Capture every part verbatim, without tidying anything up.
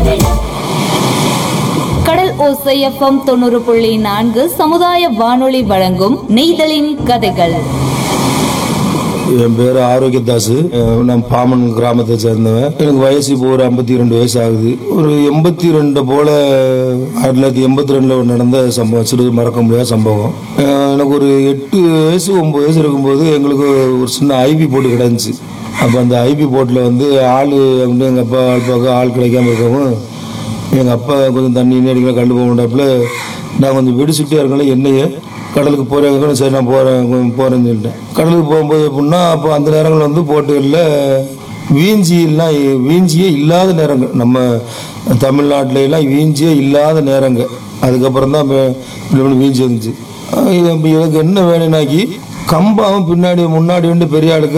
கடல் ஓசை எஃப்எம் தொண்ணூறு புள்ளி நான்கு சமுதாய வானொலி வழங்கும் நெய்தலின் கதைகள். என் பேர் ஆரோக்கியதாசு. நான் பாமன் கிராமத்தை சேர்ந்தவன். எனக்கு வயசு இப்போ ஒரு ஐம்பத்தி ரெண்டு வயசு ஆகுது. ஒரு எண்பத்தி ரெண்டு போல ஆயிரத்தி தொள்ளாயிரத்தி எண்பத்தி ரெண்டுல நடந்த சம்பவம் சிறு மறக்க முடியாத சம்பவம். எனக்கு ஒரு எட்டு வயசு ஒன்பது வயசு இருக்கும்போது எங்களுக்கு ஒரு சின்ன ஐபி போட்டு கிடந்துச்சு. அப்போ அந்த ஐபி போட்டில் வந்து ஆள் வந்து எங்கள் அப்பா ஆள் பார்க்க ஆள் கிடைக்காம இருக்கவும் எங்கள் அப்பா கொஞ்சம் தண்ணி அடிக்கலாம் கண்டு போக மாட்டாப்புல நான் கொஞ்சம் வெடிச்சுட்டே இருக்கேன். என்னையே கடலுக்கு போகிறேங்க, சரி நான் போகிறேன் போகிறேன்னு சொல்லிட்டேன். கடலுக்கு போகும்போது எப்படின்னா அப்போ அந்த நேரங்கள் வந்து போட்டுகளில் வீஞ்சியெல்லாம் வீஞ்சியே இல்லாத நேரங்கள், நம்ம தமிழ்நாட்டிலலாம் வீஞ்சியே இல்லாத நேரங்கள். அதுக்கப்புறம் தான் வீஞ்சி இருந்துச்சு. எனக்கு என்ன வேணும்னாக்கி கம்பாவும் பின்னாடி முன்னாடி வந்து பெரிய ஆளுக்க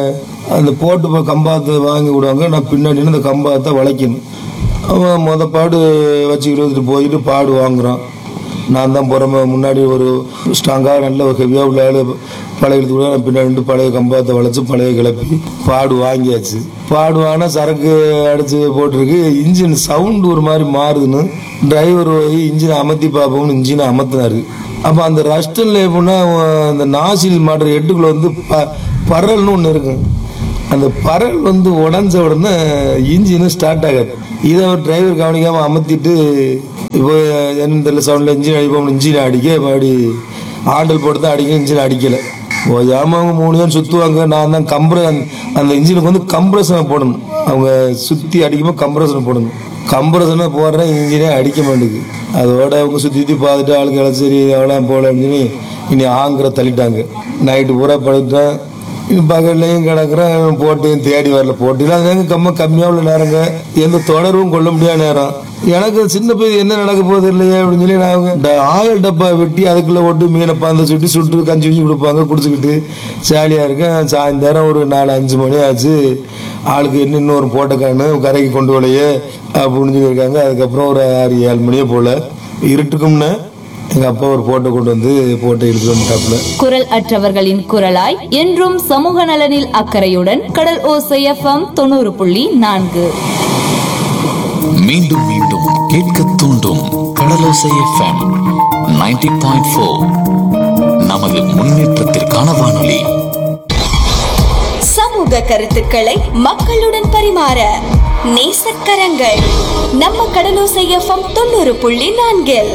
அந்த போட்டு கம்பாத்தை வாங்கி விடுவாங்க. நான் பின்னாடி அந்த கம்பாத்தை வளைக்கணும். அவன் மொத பாடு வச்சுக்கிட்டு போயிட்டு பாடு வாங்குறான். நான் தான் போகிறேன் முன்னாடி ஒரு ஸ்ட்ராங்காக நல்ல ஒரு ஹெவியாக உள்ள ஆள் பழையத்துக்கு கூட நான் பின்னாடி பழைய கம்பாத்தை வளைச்சி பழைய கிளப்பி பாடு வாங்கியாச்சு. பாடு வாங்கினா சரக்கு அடித்து போட்டிருக்கு. இன்ஜின் சவுண்டு ஒரு மாதிரி மாறுதுன்னு டிரைவர் போய் இன்ஜினை அமர்த்தி பார்ப்போம்னு இன்ஜினை அமர்த்தினாரு. அப்போ அந்த ரஸ்டனில் எப்படின்னா அந்த நாசில் மாட்டுற எட்டுக்குள்ள வந்து ப பரல்னு ஒன்று இருக்கு. அந்த பரல் வந்து உடஞ்ச உடனே இன்ஜினும் ஸ்டார்ட் ஆகாது. இதை ஒரு டிரைவர் கவனிக்காமல் அமர்த்திட்டு இப்போ என்ன தெரியல சவுண்டில் இன்ஜின் அடிப்போம். இன்ஜினை அடிக்க மறுபடி ஆண்டல் போட்டு தான் அடிக்க, இன்ஜின் அடிக்கலை. ஓயாமல் அவங்க மூணு தான் சுற்றுவாங்க. நான் தான் கம்ப்ர அந்த இன்ஜினுக்கு வந்து கம்ப்ரஷனை போடணும். அவங்க சுற்றி அடிக்கும்போது கம்ப்ரஷனை போடணும். கம்ப்ரஷனை போடுறேன், இன்ஜினே அடிக்க மாட்டேங்குது. அதோட அவங்க சுற்றி சுற்றி பார்த்துட்டு ஆளுக்கு எல்லாம் சரி எவ்வளோ போகல அப்படின்னு இனி ஆங்கிற தள்ளிட்டாங்க. நைட்டு பூரா படுத்துட்டேன். பகல்லையும் கிடக்குறேன். போட்டையும் தேடி வரல. போட்டிலாம் கம்ம கம்மியாக உள்ள நேரங்க, எந்த தொடர்பும் கொள்ள முடியாத நேரம். எனக்கு சின்ன பையன் என்ன நடக்க போகுது இல்லையே அப்படின்னு சொல்லி நான் ஆயில் டப்பா வெட்டி அதுக்குள்ளே போட்டு மீனை பாந்த சுட்டி சுட்டு கஞ்சி வச்சு கொடுப்பாங்க, குடிச்சுக்கிட்டு ஜாலியாக இருக்கேன். சாயந்தரம் ஒரு நாலு அஞ்சு மணி ஆச்சு. ஆளுக்கு என்ன இன்னொரு போட்டக்கானு கரைக்கு கொண்டு வரலையே அப்படின்னு சொல்லியிருக்காங்க. அதுக்கப்புறம் ஒரு ஆறு ஏழு மணியே போல் இருட்டுக்கும்னு எங்க அப்பா ஒரு போட்டோ கொண்டு வந்து போட்டோ எடுத்து வந்துட்டாப்புல. குரல் அற்றவர்களின் குரலாய் என்றும் சமூக நலனில் அக்கறையுடன் கடல் ஓசை எஃப்எம் தொண்ணூறு புள்ளி நான்கு. மீண்டும் மீண்டும் கேட்க தூண்டும் கடலோசை எஃப்எம் நைன்டி பாயிண்ட் ஃபோர். நமது முன்னேற்றத்திற்கான வானொலி. சமூக கருத்துக்களை மக்களுடன் பரிமாற நேசக்கரங்கள் நம்ம கடலோசை எஃப்எம் தொண்ணூறு புள்ளி நான்கில்.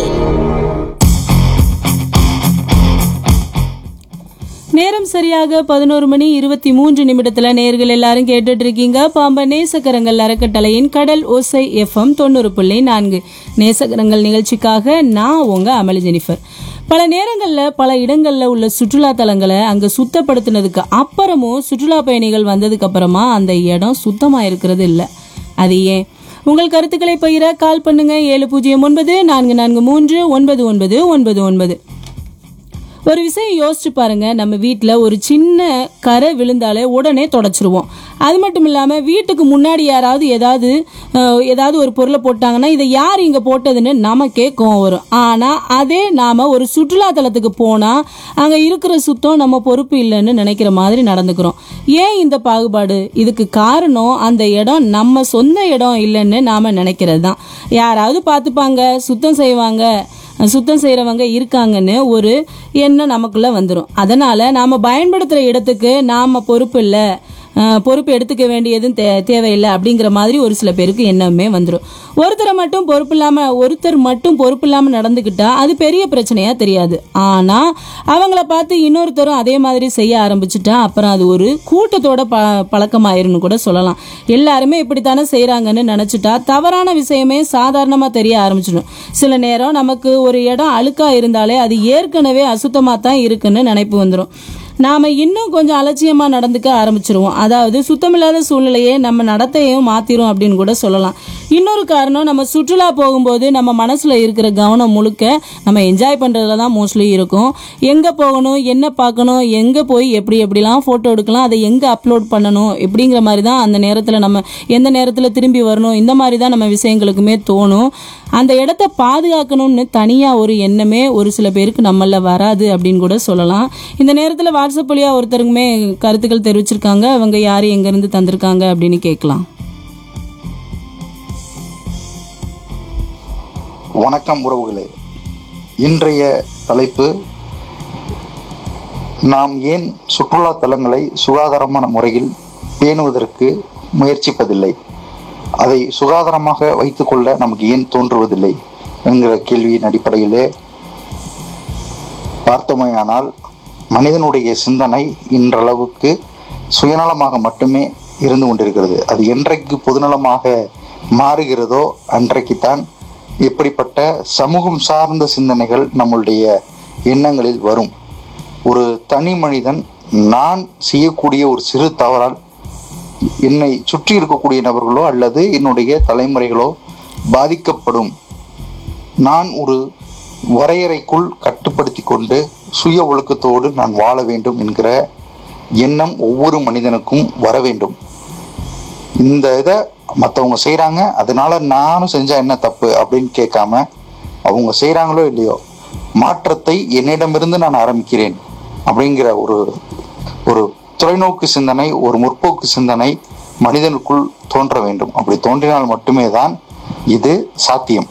நேரம் சரியாக பதினோரு மணி இருபத்தி மூன்று நிமிடத்துல நேர்கள் எல்லாரும் கேட்டுட்டு இருக்கீங்க பாம்பன் நேசக்கரங்கள் அறக்கட்டளையின் கடல் ஓசை எஃப்எம் தொண்ணூறு புள்ளி நான்கு நேசக்கரங்கள் நிகழ்ச்சிக்காக நான் உங்க அமளி ஜெனிஃபர். பல நேரங்கள்ல பல இடங்கள்ல உள்ள சுற்றுலா தலங்களை அங்க சுத்தப்படுத்தினதுக்கு அப்புறமும் சுற்றுலா பயணிகள் வந்ததுக்கு அப்புறமா அந்த இடம் சுத்தமா இருக்கிறது இல்லை. அது ஏன்? உங்கள் கருத்துக்களை பகிர கால் பண்ணுங்க. ஏழு பூஜ்ஜியம் ஒன்பது நான்கு நான்கு மூன்று ஒன்பது ஒன்பது ஒன்பது ஒன்பது. ஒரு விஷயம் யோசிச்சு பாருங்க. நம்ம வீட்டில் ஒரு சின்ன கரை விழுந்தாலே உடனே தொடச்சிருவோம். அது மட்டும் இல்லாமல் வீட்டுக்கு முன்னாடி யாராவது ஏதாவது ஏதாவது ஒரு பொருளை போட்டாங்கன்னா இதை யார் இங்கே போட்டதுன்னு நமக்கே கோவம் வரும். ஆனால் அதே நாம் ஒரு சுற்றுலா தலத்துக்கு போனால் அங்கே இருக்கிற சுத்தம் நம்ம பொறுப்பு இல்லைன்னு நினைக்கிற மாதிரி நடந்துக்கிறோம். ஏன் இந்த பாகுபாடு? இதுக்கு காரணம் அந்த இடம் நம்ம சொந்த இடம் இல்லைன்னு நாம் நினைக்கிறது தான். யாராவது பார்த்துப்பாங்க, சுத்தம் செய்வாங்க, சுத்தம் செய்யறவங்க இருக்காங்கன்னு ஒரு எண்ணம் நமக்குள்ள வந்துடும். அதனால நாம பயன்படுத்துற இடத்துக்கு நாம பொறுப்பு இல்லை, பொறுப்பு எடுத்துக்க வேண்டியதும் தே தேவையில்லை அப்படிங்கிற மாதிரி ஒரு சில பேருக்கு எண்ணமே வந்துடும். ஒருத்தரை மட்டும் பொறுப்பு இல்லாம ஒருத்தர் மட்டும் பொறுப்பு இல்லாம நடந்துக்கிட்டா அது பெரிய பிரச்சனையா தெரியாது. ஆனா அவங்கள பார்த்து இன்னொருத்தரும் அதே மாதிரி செய்ய ஆரம்பிச்சுட்டா அப்புறம் அது ஒரு கூட்டத்தோட ப பழக்கமாயிருன்னு கூட சொல்லலாம். எல்லாருமே இப்படித்தானே செய்யறாங்கன்னு நினைச்சிட்டா தவறான விஷயமே சாதாரணமா தெரிய ஆரம்பிச்சிடும். சில நேரம் நமக்கு ஒரு இடம் அழுக்கா இருந்தாலே அது ஏற்கனவே அசுத்தமா தான் இருக்குன்னு நினைப்பு வந்துடும். நாம இன்னும் கொஞ்சம் அலட்சியமா நடந்துக்க ஆரம்பிச்சிருவோம். அதாவது சுத்தமில்லாத சூழ்நிலையே நம்ம நடத்தையும் மாத்திரும் அப்படின்னு கூட சொல்லலாம். இன்னொரு காரணம், நம்ம சுற்றுலா போகும்போது நம்ம மனசுல இருக்கிற கவனம் முழுக்க நம்ம என்ஜாய் பண்றதுல தான் மோஸ்ட்லி இருக்கும். எங்க போகணும், என்ன பார்க்கணும், எங்க போய் எப்படி எப்படிலாம் போட்டோ எடுக்கலாம், அதை எங்க அப்லோட் பண்ணணும் இப்படிங்கிற மாதிரி தான் அந்த நேரத்துல நம்ம எந்த நேரத்துல திரும்பி வரணும், இந்த மாதிரி தான் நம்ம விஷயங்களுக்குமே தோணும். அந்த இடத்த பாதுகாக்கணும்னு தனியா ஒரு எண்ணமே ஒரு சில பேருக்கு நம்மள வராது அப்படின்னு கூட சொல்லலாம். இந்த நேரத்துல வாட்ஸ்அப் வழியா ஒருத்தருக்குமே கருத்துக்கள் தெரிவிச்சிருக்காங்க. அவங்க யாரு எங்க இருந்து தந்திருக்காங்க அப்படின்னு கேட்கலாம். வணக்கம் உறவுகளே. இன்றைய தலைப்பு, நாம் ஏன் சுற்றுலா தலங்களை சுகாதாரமான முறையில் பேணுவதற்கு முயற்சிப்பதில்லை, அதை சுகாதாரமாக வைத்துக்கொள்ள நமக்கு ஏன் தோன்றுவதில்லை என்கிற கேள்வியின் அடிப்படையிலே பார்த்தோமேயானால், மனிதனுடைய சிந்தனை இன்றளவுக்கு சுயநலமாக மட்டுமே இருந்து கொண்டிருக்கிறது. அது என்றைக்கு பொதுநலமாக மாறுகிறதோ அன்றைக்குத்தான் இப்படிப்பட்ட சமூகம் சார்ந்த சிந்தனைகள் நம்முடைய எண்ணங்களில் வரும். ஒரு தனி மனிதன் நான் செய்யக்கூடிய ஒரு சிறு தவறால் என்னை சுற்றி இருக்கக்கூடிய நபர்களோ அல்லது என்னுடைய தலைமுறைகளோ பாதிக்கப்படும். நான் ஒரு வரையறைக்குள் கட்டுப்படுத்தி கொண்டு சுய ஒழுக்கத்தோடு நான் வாழ வேண்டும் என்கிற எண்ணம் ஒவ்வொரு மனிதனுக்கும் வர வேண்டும். இந்த இதை மற்றவங்க செய்கிறாங்க, அதனால நானும் செஞ்சா என்ன தப்பு அப்படின்னு கேட்காம, அவங்க செய்கிறாங்களோ இல்லையோ மாற்றத்தை என்னிடமிருந்து நான் ஆரம்பிக்கிறேன் அப்படிங்கிற ஒரு ஒரு தொலைநோக்கு சிந்தனை, ஒரு முற்போக்கு சிந்தனை மனிதனுக்குள் தோன்ற வேண்டும். அப்படி தோன்றினால் மட்டுமே தான் இது சாத்தியம்.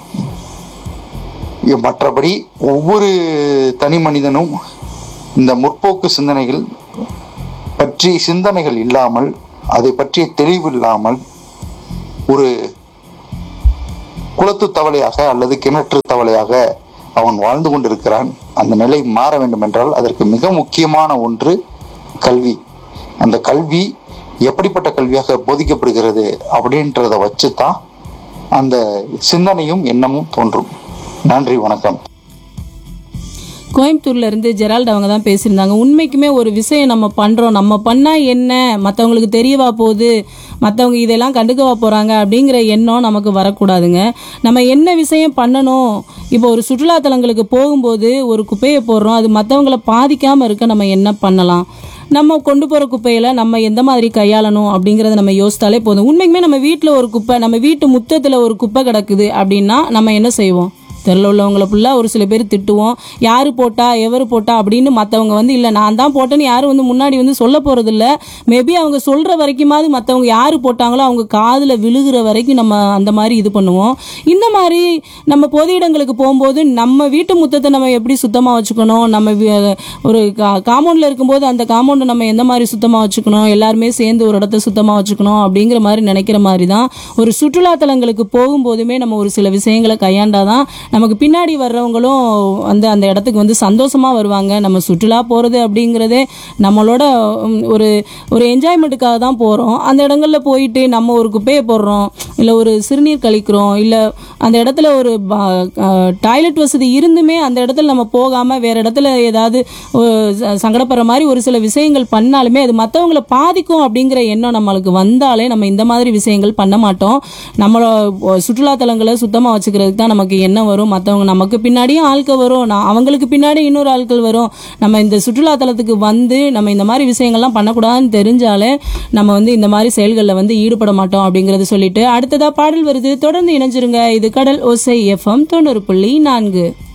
மற்றபடி ஒவ்வொரு தனி மனிதனும் இந்த முற்போக்கு சிந்தனைகள் பற்றி சிந்தனைகள் இல்லாமல், அதை பற்றிய தெளிவு இல்லாமல் ஒரு குளத்து தவளையாக அல்லது கிணற்று தவளையாக அவன் வாழ்ந்து கொண்டிருக்கிறான். அந்த நிலை மாற வேண்டும் என்றால் அதற்கு மிக முக்கியமான ஒன்று கல்வி. அந்த கல்வி எப்படிப்பட்ட கல்வியாக போதிக்கப்படுகிறது அப்படின்றத வச்சுதான் அந்த சிந்தனையும் எண்ணமும் தோன்றும். நன்றி, வணக்கம். கோயம்புத்தூர்ல இருந்து ஜெரால்ட் அவங்க தான் பேசியிருந்தாங்க. உண்மைக்குமே ஒரு விஷயம் நம்ம பண்றோம், நம்ம பண்ணா என்ன, மற்றவங்களுக்கு தெரியவா போகுது, மற்றவங்க இதெல்லாம் கண்டுக்கவா போறாங்க அப்படிங்கிற எண்ணம் நமக்கு வரக்கூடாதுங்க. நம்ம என்ன விஷயம் பண்ணணும், இப்போ ஒரு சுற்றுலாத்தலங்களுக்கு போகும்போது ஒரு குப்பையை போடுறோம், அது மற்றவங்களை பாதிக்காம இருக்க நம்ம என்ன பண்ணலாம், நம்ம கொண்டு போகிற குப்பையில் நம்ம எந்த மாதிரி கையாளணும் அப்படிங்கிறத நம்ம யோசித்தாலே போதும். உண்மைக்குமே நம்ம வீட்டில் ஒரு குப்பை, நம்ம வீட்டு முத்தத்தில் ஒரு குப்பை கிடக்குது அப்படின்னா நம்ம என்ன செய்வோம்? தெருவில் உள்ளவங்களை ஃபுல்லாக ஒரு சில பேர் திட்டுவோம், யார் போட்டா எவர் போட்டா அப்படின்னு. மற்றவங்க வந்து இல்லை நான் தான் போட்டேன்னு யாரும் வந்து முன்னாடி வந்து சொல்ல போகிறதில்ல. மேபி அவங்க சொல்கிற வரைக்குமாவது மற்றவங்க யார் போட்டாங்களோ அவங்க காதில் விழுகிற வரைக்கும் நம்ம அந்த மாதிரி இது பண்ணுவோம். இந்த மாதிரி நம்ம பொது இடங்களுக்கு போகும்போது நம்ம வீட்டு முத்தத்தை நம்ம எப்படி சுத்தமாக வச்சுக்கணும், நம்ம ஒரு காம்பவுண்டில் இருக்கும்போது அந்த காம்பவுண்டை நம்ம எந்த மாதிரி சுத்தமாக வச்சுக்கணும், எல்லாருமே சேர்ந்து ஒரு இடத்த சுத்தமாக வச்சுக்கணும் அப்படிங்கிற மாதிரி நினைக்கிற மாதிரி தான் ஒரு சுற்றுலாத்தலங்களுக்கு போகும்போதுமே நம்ம ஒரு சில விஷயங்களை கையாண்டாதான் நமக்கு பின்னாடி வர்றவங்களும் வந்து அந்த இடத்துக்கு வந்து சந்தோஷமா வருவாங்க. நம்ம சுற்றுலா போறது அப்படிங்கிறதே நம்மளோட ஒரு ஒரு என்ஜாய்மெண்ட்டுக்காக தான் போறோம். அந்த இடங்கள்ல போயிட்டு நம்ம ஒரு குப்பையை போடுறோம், இல்லை ஒரு சிறுநீர் கழிக்கிறோம், இல்லை அந்த இடத்துல ஒரு டாய்லெட் வசதி இருந்துமே அந்த இடத்துல நம்ம போகாம வேற இடத்துல ஏதாவது சங்கடப்படுற மாதிரி ஒரு சில விஷயங்கள் பண்ணாலுமே அது மற்றவங்களை பாதிக்கும் அப்படிங்கிற எண்ணம் நம்மளுக்கு வந்தாலே நம்ம இந்த மாதிரி விஷயங்கள் பண்ண மாட்டோம். நம்மளோட சுற்றுலாத்தலங்களை சுத்தமாக வச்சுக்கிறதுக்கு தான் நமக்கு எண்ணம் வரும். மற்றவங்க நமக்கு பின்னாடியும் ஆட்கள் வரும், நான் அவங்களுக்கு பின்னாடி இன்னொரு ஆட்கள் வரும். நம்ம இந்த சுற்றுலாத்தலத்துக்கு வந்து நம்ம இந்த மாதிரி விஷயங்கள்லாம் பண்ணக்கூடாதுன்னு தெரிஞ்சாலே நம்ம வந்து இந்த மாதிரி செயல்களில் வந்து ஈடுபட மாட்டோம் அப்படிங்கறத சொல்லிட்டு அடுத்ததா பாடல் வருது. தொடர்ந்து இணைஞ்சிருங்க. இது கடல் ஓசை எஃப்எம் தொண்ணூறு புள்ளி நான்கு.